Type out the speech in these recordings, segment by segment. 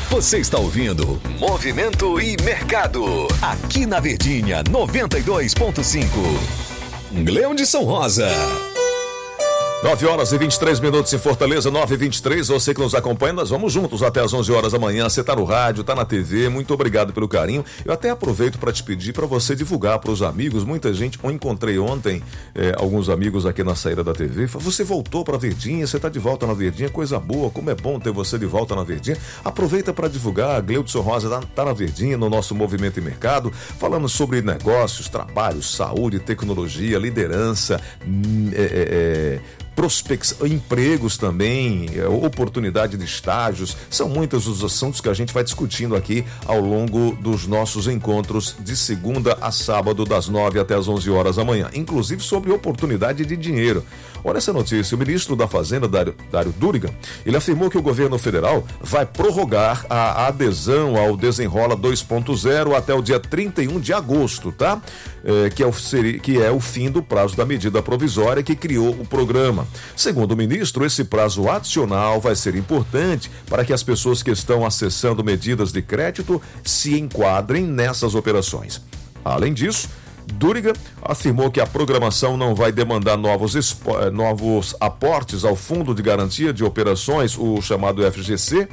Você está ouvindo Movimento e Mercado, aqui na Verdinha 92.5. Leão de São Rosa. 9h23 em Fortaleza, 9h23. Você que nos acompanha, nós vamos juntos até as 11 horas da manhã. Você está no rádio, está na TV. Muito obrigado pelo carinho. Eu até aproveito para te pedir para você divulgar para os amigos. Muita gente, eu encontrei ontem alguns amigos aqui na saída da TV. Você voltou para a Verdinha, você está de volta na Verdinha, coisa boa. Como é bom ter você de volta na Verdinha. Aproveita para divulgar. Gleudson Rosa está na Verdinha, no nosso Movimento e Mercado, falando sobre negócios, trabalhos, saúde, tecnologia, liderança, empregos também, oportunidade de estágios. São muitos os assuntos que a gente vai discutindo aqui ao longo dos nossos encontros de segunda a sábado, das 9 até as 11 horas da manhã, inclusive sobre oportunidade de dinheiro. Olha essa notícia: o ministro da Fazenda, Dário Duriga, ele afirmou que o governo federal vai prorrogar a adesão ao Desenrola 2.0 até o dia 31 de agosto, tá? Que é o fim do prazo da medida provisória que criou o programa. Segundo o ministro, esse prazo adicional vai ser importante para que as pessoas que estão acessando medidas de crédito se enquadrem nessas operações. Além disso, Duriga afirmou que a programação não vai demandar novos aportes ao Fundo de Garantia de Operações, o chamado FGO,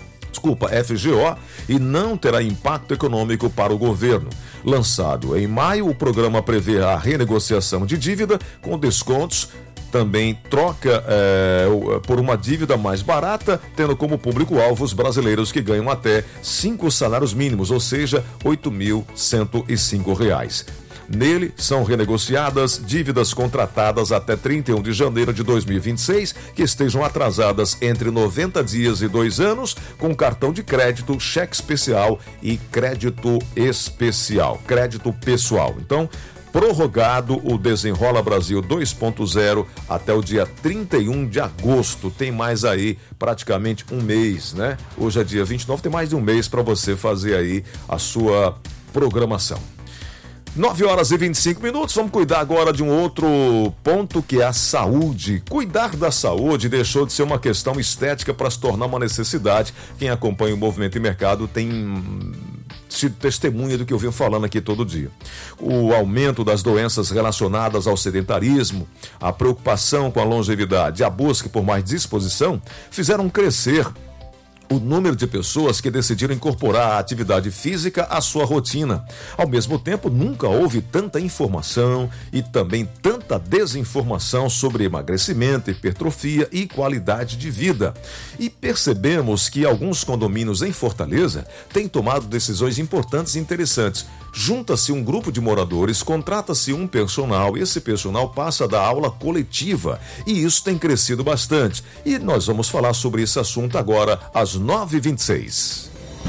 e não terá impacto econômico para o governo. Lançado em maio, o programa prevê a renegociação de dívida com descontos, também troca por uma dívida mais barata, tendo como público-alvo os brasileiros que ganham até 5 salários mínimos, ou seja, R$ 8.105. Nele, são renegociadas dívidas contratadas até 31 de janeiro de 2026, que estejam atrasadas entre 90 dias e 2 anos, com cartão de crédito, cheque especial e crédito pessoal. Então, prorrogado o Desenrola Brasil 2.0 até o dia 31 de agosto. Tem mais aí praticamente um mês, né? Hoje é dia 29, tem mais de um mês para você fazer aí a sua programação. 9h25. Vamos cuidar agora de um outro ponto, que é a saúde. Cuidar da saúde deixou de ser uma questão estética para se tornar uma necessidade. Quem acompanha o Movimento e Mercado tem sido testemunha do que eu venho falando aqui todo dia. O aumento das doenças relacionadas ao sedentarismo, a preocupação com a longevidade e a busca por mais disposição fizeram crescer o número de pessoas que decidiram incorporar a atividade física à sua rotina. Ao mesmo tempo, nunca houve tanta informação e também tanta desinformação sobre emagrecimento, hipertrofia e qualidade de vida. E percebemos que alguns condomínios em Fortaleza têm tomado decisões importantes e interessantes. Junta-se um grupo de moradores, contrata-se um personal, esse personal passa a dar aula coletiva, e isso tem crescido bastante. E nós vamos falar sobre esse assunto agora às 9h26.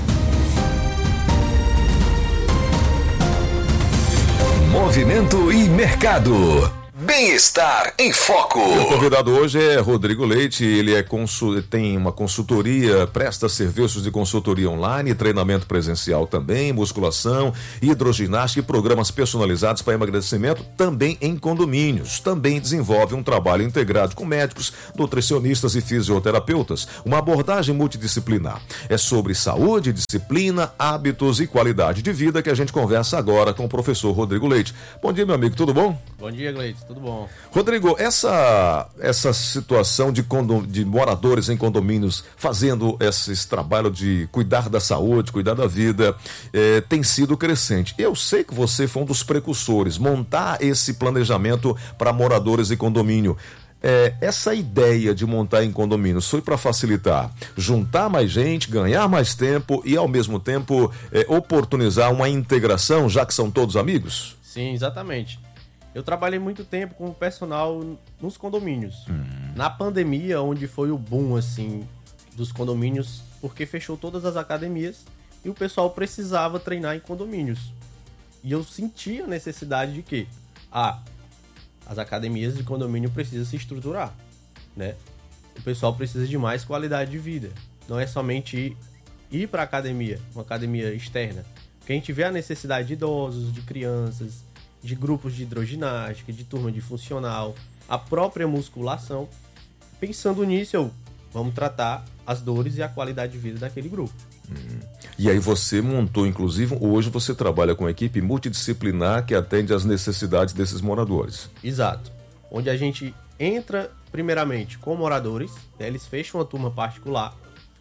Movimento e Mercado. Bem-estar em Foco. O convidado hoje é Rodrigo Leite. Ele tem uma consultoria, presta serviços de consultoria online, treinamento presencial também, musculação, hidroginástica e programas personalizados para emagrecimento também em condomínios. Também desenvolve um trabalho integrado com médicos, nutricionistas e fisioterapeutas. Uma abordagem multidisciplinar. É sobre saúde, disciplina, hábitos e qualidade de vida que a gente conversa agora com o professor Rodrigo Leite. Bom dia, meu amigo, tudo bom? Bom dia, Gleite. Tudo bom. Rodrigo, essa situação de moradores em condomínios fazendo esse trabalho de cuidar da saúde, cuidar da vida, tem sido crescente. Eu sei que você foi um dos precursores, montar esse planejamento para moradores em condomínio. Essa ideia de montar em condomínios foi para facilitar, juntar mais gente, ganhar mais tempo e, ao mesmo tempo, oportunizar uma integração, já que são todos amigos? Sim, exatamente. Eu trabalhei muito tempo com personal nos condomínios. Na pandemia, onde foi o boom, assim, dos condomínios, porque fechou todas as academias e o pessoal precisava treinar em condomínios. E eu sentia a necessidade de que as academias de condomínio precisam se estruturar, né? O pessoal precisa de mais qualidade de vida. Não é somente ir para academia, uma academia externa. Porque a gente vê a necessidade de idosos, de crianças, de grupos de hidroginástica, de turma de funcional, a própria musculação. Pensando nisso, vamos tratar as dores e a qualidade de vida daquele grupo. E aí você montou, inclusive, hoje você trabalha com uma equipe multidisciplinar que atende às necessidades desses moradores. Exato. Onde a gente entra, primeiramente, com moradores, né? Eles fecham uma turma particular.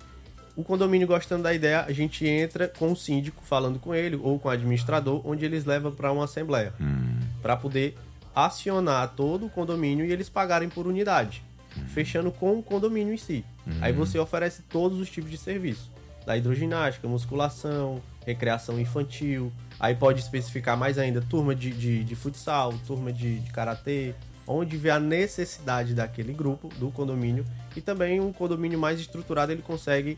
O condomínio gostando da ideia, a gente entra com o síndico falando com ele ou com o administrador, onde eles levam para uma assembleia, para poder acionar todo o condomínio e eles pagarem por unidade, fechando com o condomínio em si. Aí você oferece todos os tipos de serviço, da hidroginástica, musculação, recreação infantil, aí pode especificar mais ainda turma de futsal, turma de karatê, onde vê a necessidade daquele grupo, do condomínio, e também um condomínio mais estruturado ele consegue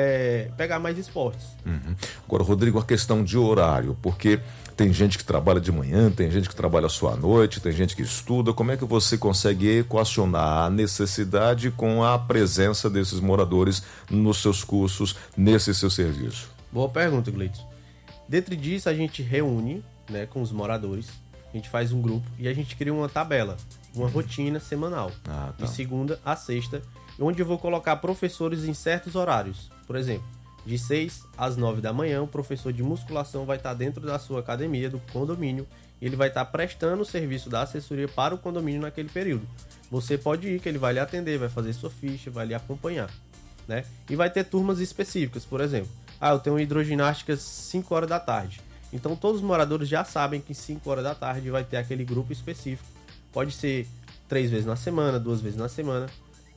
pegar mais esportes. Agora, Rodrigo, a questão de horário, porque tem gente que trabalha de manhã, tem gente que trabalha só à noite, tem gente que estuda. Como é que você consegue equacionar a necessidade com a presença desses moradores nos seus cursos, nesse seu serviço? Boa pergunta, Gleidson. Dentro disso, a gente reúne, né, com os moradores, a gente faz um grupo e a gente cria uma tabela, uma rotina semanal, de segunda a sexta, onde eu vou colocar professores em certos horários. Por exemplo, de 6 às 9 da manhã, o professor de musculação vai estar dentro da sua academia, do condomínio, e ele vai estar prestando o serviço da assessoria para o condomínio naquele período. Você pode ir, que ele vai lhe atender, vai fazer sua ficha, vai lhe acompanhar, né? E vai ter turmas específicas, por exemplo, eu tenho hidroginástica às 5 horas da tarde. Então todos os moradores já sabem que 5 horas da tarde vai ter aquele grupo específico. Pode ser 3 vezes na semana, 2 vezes na semana.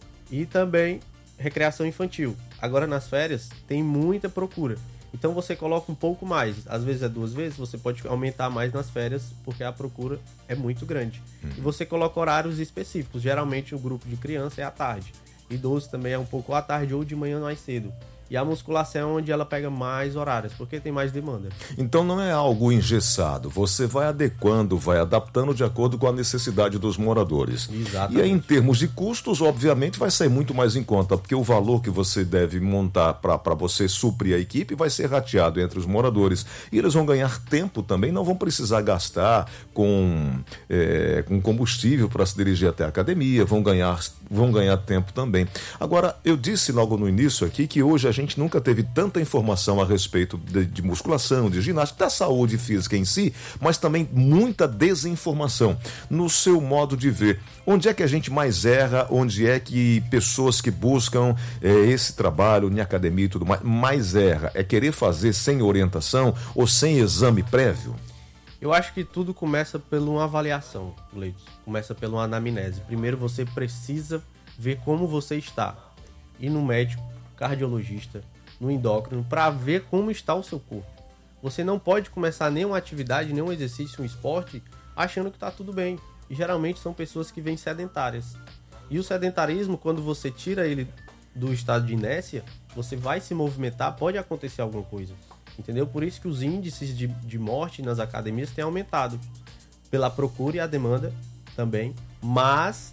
E também recreação infantil. Agora nas férias tem muita procura. Então você coloca um pouco mais. Às vezes é 2 vezes, você pode aumentar mais nas férias, porque a procura é muito grande. E você coloca horários específicos. Geralmente o grupo de criança é à tarde. Idoso também é um pouco à tarde ou de manhã mais cedo. E a musculação é onde ela pega mais horários, porque tem mais demanda. Então não é algo engessado, você vai adequando, vai adaptando de acordo com a necessidade dos moradores. Exatamente. E aí, em termos de custos, obviamente vai sair muito mais em conta, porque o valor que você deve montar para você suprir a equipe vai ser rateado entre os moradores. E eles vão ganhar tempo também, não vão precisar gastar com combustível para se dirigir até a academia, vão ganhar tempo também. Agora, eu disse logo no início aqui que hoje a gente nunca teve tanta informação a respeito de musculação, de ginástica, da saúde física em si, mas também muita desinformação. No seu modo de ver, onde é que a gente mais erra, onde é que pessoas que buscam esse trabalho em academia e tudo mais erra? É querer fazer sem orientação ou sem exame prévio? Eu acho que tudo começa por uma avaliação, Gleidson. Começa pela uma anamnese. Primeiro você precisa ver como você está. Ir no médico, cardiologista, no endócrino, para ver como está o seu corpo. Você não pode começar nenhuma atividade, nenhum exercício, um esporte, achando que está tudo bem. E geralmente são pessoas que vêm sedentárias. E o sedentarismo, quando você tira ele do estado de inércia, você vai se movimentar, pode acontecer alguma coisa. Entendeu? Por isso que os índices de morte nas academias têm aumentado. Pela procura e a demanda também, mas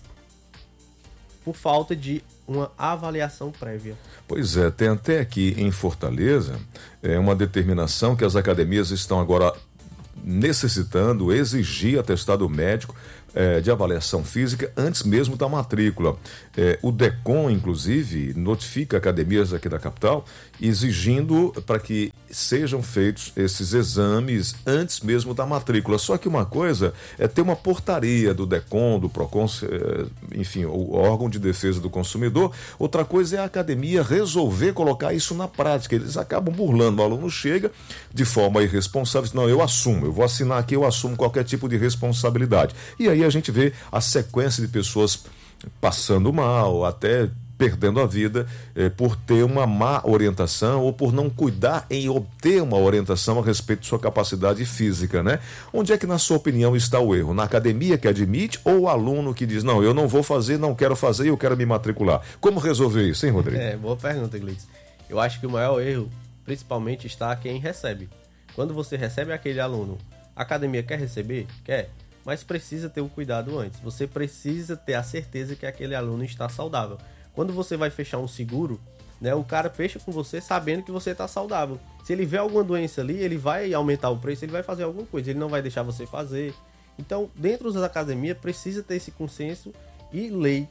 por falta de uma avaliação prévia. Pois é, tem até aqui em Fortaleza uma determinação que as academias estão agora necessitando exigir atestado médico de avaliação física antes mesmo da matrícula. O DECOM, inclusive, notifica academias aqui da capital exigindo para que sejam feitos esses exames antes mesmo da matrícula. Só que uma coisa é ter uma portaria do DECOM, do PROCON, enfim, o órgão de defesa do consumidor. Outra coisa é a academia resolver colocar isso na prática. Eles acabam burlando. O aluno chega de forma irresponsável, diz, não, eu assumo, eu vou assinar aqui, eu assumo qualquer tipo de responsabilidade. E aí a gente vê a sequência de pessoas passando mal, até perdendo a vida por ter uma má orientação ou por não cuidar em obter uma orientação a respeito de sua capacidade física, né? Onde é que, na sua opinião, está o erro? Na academia que admite ou o aluno que diz, não, eu não vou fazer, não quero fazer e eu quero me matricular? Como resolver isso, hein, Rodrigo? Boa pergunta, Gleidson. Eu acho que o maior erro, principalmente, está quem recebe. Quando você recebe aquele aluno, a academia quer receber? Quer. Mas precisa ter o cuidado antes. Você precisa ter a certeza que aquele aluno está saudável. Quando você vai fechar um seguro, né, o cara fecha com você sabendo que você está saudável. Se ele vê alguma doença ali, ele vai aumentar o preço, ele vai fazer alguma coisa, ele não vai deixar você fazer. Então, dentro das academias, precisa ter esse consenso e lei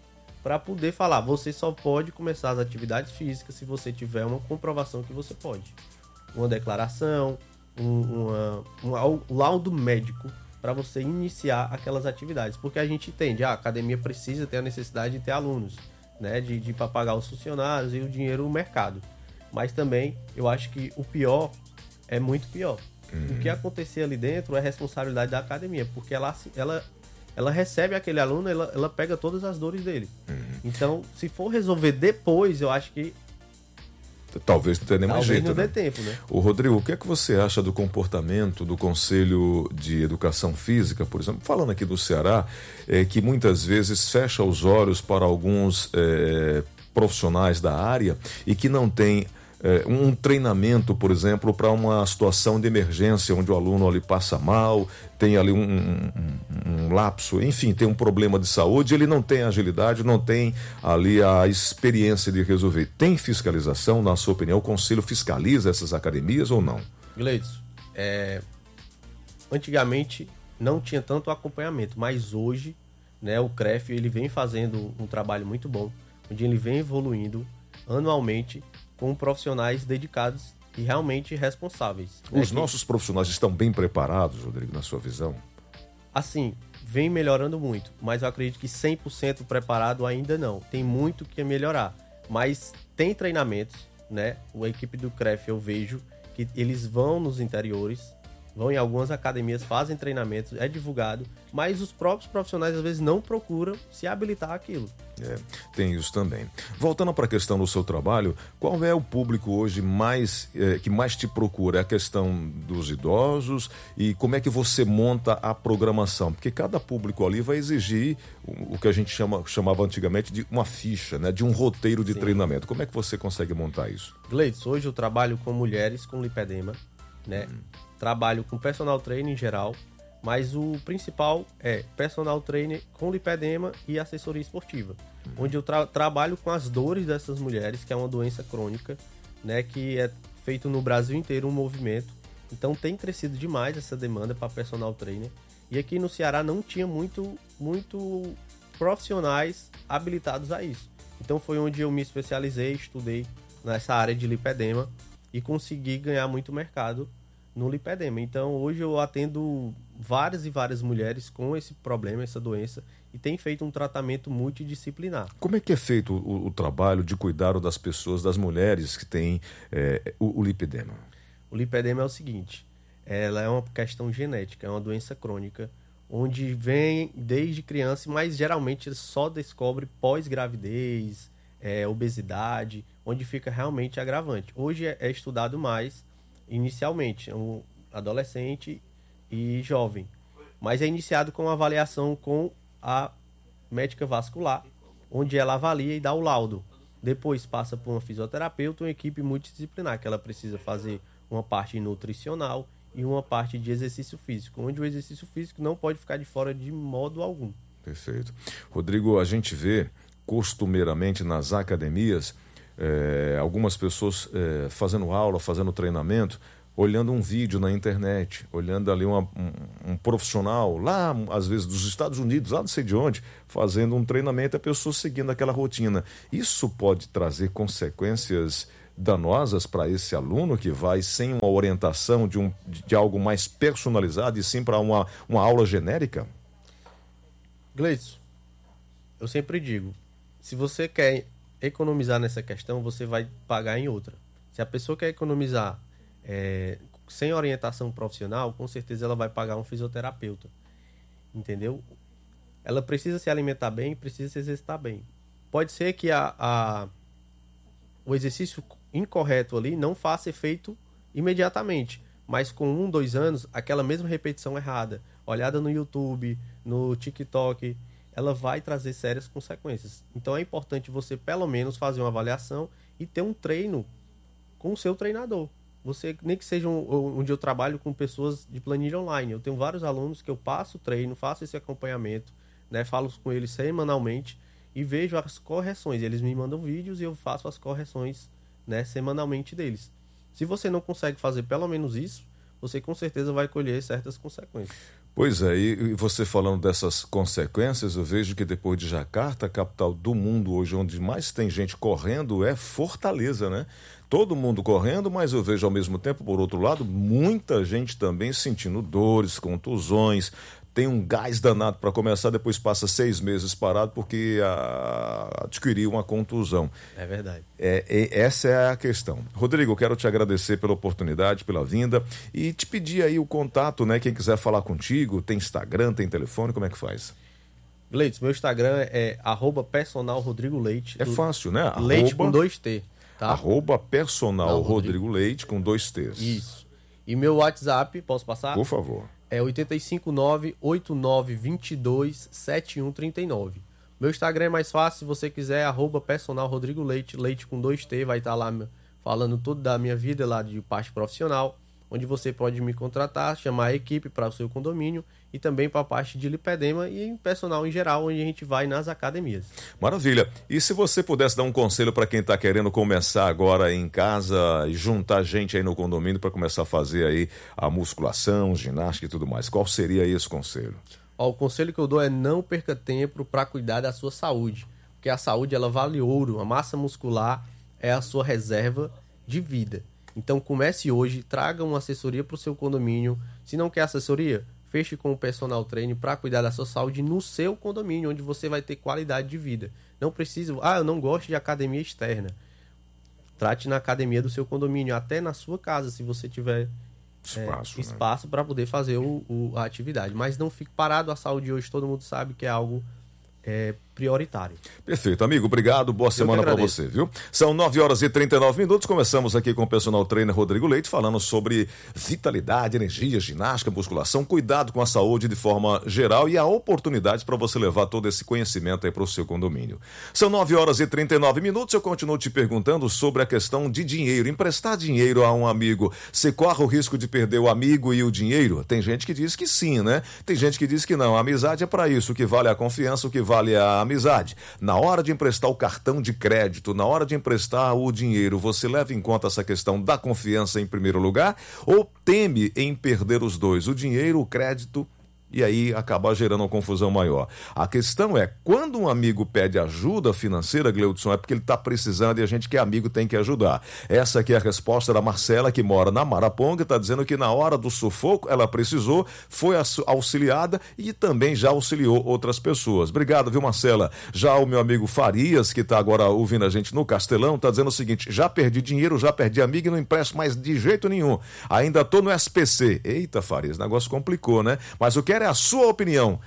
para poder falar, você só pode começar as atividades físicas se você tiver uma comprovação que você pode. Uma declaração, um laudo médico para você iniciar aquelas atividades. Porque a gente entende, a academia precisa ter a necessidade de ter alunos, né, de para pagar os funcionários e o dinheiro no mercado. Mas também, eu acho que o pior é muito pior. O que acontecer ali dentro é responsabilidade da academia, porque ela recebe aquele aluno, ela pega todas as dores dele. Então, se for resolver depois, eu acho que talvez não tenha nem mais jeito. Talvez não né? dê tempo, né? Ô, Rodrigo, o que é que você acha do comportamento do Conselho de Educação Física, por exemplo, falando aqui do Ceará, que muitas vezes fecha os olhos para alguns profissionais da área e que não tem um treinamento, por exemplo, para uma situação de emergência, onde o aluno ali passa mal, tem ali um lapso, enfim, tem um problema de saúde, ele não tem agilidade, não tem ali a experiência de resolver. Tem fiscalização, na sua opinião? O Conselho fiscaliza essas academias ou não? Gleidson, antigamente não tinha tanto acompanhamento, mas hoje, né, o CREF ele vem fazendo um trabalho muito bom, onde ele vem evoluindo anualmente com profissionais dedicados e realmente responsáveis. Os nossos profissionais estão bem preparados, Rodrigo, na sua visão? Assim, vem melhorando muito, mas eu acredito que 100% preparado ainda não. Tem muito que melhorar, mas tem treinamentos, né? A equipe do CREF eu vejo que eles vão nos interiores, vão em algumas academias, fazem treinamentos, é divulgado, mas os próprios profissionais às vezes não procuram se habilitar àquilo. Tem isso também. Voltando para a questão do seu trabalho, qual é o público hoje que mais te procura? É a questão dos idosos e como é que você monta a programação? Porque cada público ali vai exigir o que a gente chamava antigamente de uma ficha, né? De um roteiro de treinamento. Como é que você consegue montar isso? Gleidson, hoje eu trabalho com mulheres com lipedema, né? Trabalho com personal trainer em geral, mas o principal é personal trainer com lipedema e assessoria esportiva, onde eu trabalho com as dores dessas mulheres, que é uma doença crônica, né, que é feito no Brasil inteiro um movimento. Então tem crescido demais essa demanda para personal trainer. E aqui no Ceará não tinha muito profissionais habilitados a isso. Então foi onde eu me especializei, estudei nessa área de lipedema e consegui ganhar muito mercado no lipedema. Então hoje eu atendo várias e várias mulheres com esse problema, essa doença, e tem feito um tratamento multidisciplinar. Como é que é feito o trabalho de cuidado das pessoas, das mulheres que têm o lipedema? O lipedema é o seguinte, ela é uma questão genética, é uma doença crônica, onde vem desde criança, mas geralmente só descobre pós-gravidez, obesidade, onde fica realmente agravante. Hoje é estudado mais inicialmente, um adolescente e jovem, mas é iniciado com uma avaliação com a médica vascular, onde ela avalia e dá o laudo. Depois passa por uma fisioterapeuta, uma equipe multidisciplinar, que ela precisa fazer uma parte nutricional e uma parte de exercício físico, onde o exercício físico não pode ficar de fora de modo algum. Perfeito. Rodrigo, a gente vê costumeiramente nas academias algumas pessoas fazendo aula, fazendo treinamento, olhando um vídeo na internet, olhando ali um profissional lá, às vezes dos Estados Unidos, lá não sei de onde, fazendo um treinamento, a pessoa seguindo aquela rotina. Isso pode trazer consequências danosas para esse aluno que vai sem uma orientação de algo mais personalizado e sim para uma aula genérica? Gleidson, eu sempre digo, se você quer economizar nessa questão, você vai pagar em outra. Se a pessoa quer economizar sem orientação profissional, com certeza ela vai pagar um fisioterapeuta, entendeu? Ela precisa se alimentar bem, precisa se exercitar bem. Pode ser que o exercício incorreto ali não faça efeito imediatamente, mas com 1, 2 anos, aquela mesma repetição errada, olhada no YouTube, no TikTok, ela vai trazer sérias consequências. Então é importante você pelo menos fazer uma avaliação e ter um treino com o seu treinador. Você, nem que seja onde eu trabalho com pessoas de planilha online. Eu tenho vários alunos que eu passo treino, faço esse acompanhamento, né, falo com eles semanalmente e vejo as correções. Eles me mandam vídeos e eu faço as correções, né, semanalmente deles. Se você não consegue fazer pelo menos isso, você com certeza vai colher certas consequências. Pois é, e você falando dessas consequências, eu vejo que depois de Jacarta, a capital do mundo hoje, onde mais tem gente correndo, é Fortaleza, né? Todo mundo correndo, mas eu vejo ao mesmo tempo, por outro lado, muita gente também sentindo dores, contusões, tem um gás danado para começar, depois passa 6 meses parado porque adquiriu uma contusão. É verdade. Essa é a questão. Rodrigo, eu quero te agradecer pela oportunidade, pela vinda e te pedir aí o contato, né? Quem quiser falar contigo, tem Instagram, tem telefone, como é que faz? Gleitson, meu Instagram é @personalrodrigoleite. É fácil, né? Leite com 2T, tá? @personalrodrigoleite com 2 T's. Isso. E meu WhatsApp, posso passar? Por favor. É 859-8922-7139. Meu Instagram é mais fácil, se você quiser, @personalrodrigoleite, leite com 2T, vai estar lá falando tudo da minha vida lá de parte profissional, onde você pode me contratar, chamar a equipe para o seu condomínio e também para a parte de lipedema e personal em geral, onde a gente vai nas academias. Maravilha. E se você pudesse dar um conselho para quem está querendo começar agora em casa e juntar gente aí no condomínio para começar a fazer aí a musculação, ginástica e tudo mais, qual seria esse conselho? O conselho que eu dou é não perca tempo para cuidar da sua saúde, porque a saúde ela vale ouro, a massa muscular é a sua reserva de vida. Então comece hoje, traga uma assessoria para o seu condomínio. Se não quer assessoria, feche com o personal trainer para cuidar da sua saúde no seu condomínio, onde você vai ter qualidade de vida. Não precisa, eu não gosto de academia externa. Trate na academia do seu condomínio, até na sua casa, se você tiver espaço para poder fazer a atividade. Mas não fique parado, a saúde hoje todo mundo sabe que é algo prioritário. Perfeito, amigo, obrigado, boa semana para você, viu? São 9h39, começamos aqui com o personal trainer Rodrigo Leite, falando sobre vitalidade, energia, ginástica, musculação, cuidado com a saúde de forma geral e a oportunidade para você levar todo esse conhecimento aí para o seu condomínio. São 9h39, eu continuo te perguntando sobre a questão de dinheiro, emprestar dinheiro a um amigo, você corre o risco de perder o amigo e o dinheiro? Tem gente que diz que sim, né? Tem gente que diz que não, a amizade é para isso, o que vale a confiança, o que vale a amizade. Na hora de emprestar o cartão de crédito, na hora de emprestar o dinheiro, você leva em conta essa questão da confiança em primeiro lugar ou teme em perder os dois, o dinheiro, o crédito, e aí acabar gerando uma confusão maior? A questão é, quando um amigo pede ajuda financeira, Gleudson, é porque ele está precisando e a gente que é amigo tem que ajudar. Essa aqui é a resposta da Marcela, que mora na Maraponga, está dizendo que na hora do sufoco ela precisou, foi auxiliada e também já auxiliou outras pessoas. Obrigado, viu, Marcela? Já o meu amigo Farias, que está agora ouvindo a gente no Castelão, está dizendo o seguinte: já perdi dinheiro, já perdi amigo e não empresto mais de jeito nenhum. Ainda estou no SPC. Eita, Farias, o negócio complicou, né? Mas o que é a sua opinião.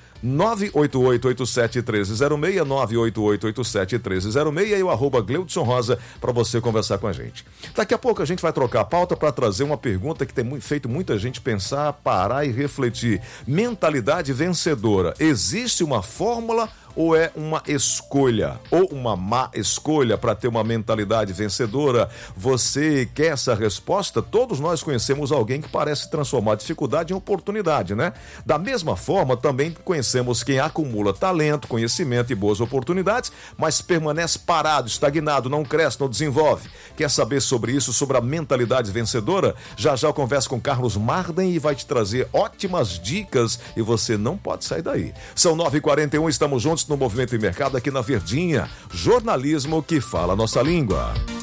988871306, 988871306 e o @Gleudson Rosa para você conversar com a gente. Daqui a pouco a gente vai trocar a pauta para trazer uma pergunta que tem feito muita gente pensar, parar e refletir. Mentalidade vencedora. Existe uma fórmula ou é uma escolha? Ou uma má escolha para ter uma mentalidade vencedora? Você quer essa resposta? Todos nós conhecemos alguém que parece transformar dificuldade em oportunidade, né? Da mesma forma, também conhecemos quem acumula talento, conhecimento e boas oportunidades, mas permanece parado, estagnado, não cresce, não desenvolve. Quer saber sobre isso, sobre a mentalidade vencedora? Já eu converso com Carlos Marden e vai te trazer ótimas dicas e você não pode sair daí. São 9h41, estamos juntos no Movimento e Mercado aqui na Verdinha. Jornalismo que fala a nossa língua.